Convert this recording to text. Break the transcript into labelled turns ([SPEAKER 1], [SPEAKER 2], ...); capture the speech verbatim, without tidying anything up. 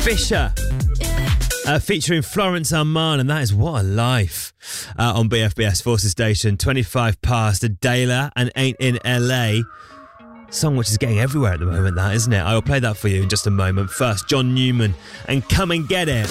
[SPEAKER 1] Fisher uh, featuring Florence Armand, and that is What a Life uh, on B F B S Forces Station. twenty-five past Adela and Ain't in L A. Song which is getting everywhere at the moment, that, isn't it? I will play that for you in just a moment. First, John Newman and Come and Get It.